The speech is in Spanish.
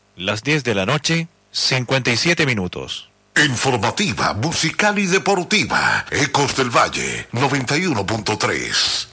Las 10 de la noche, 57 minutos. Informativa, musical y deportiva. Ecos del Valle, 91.3.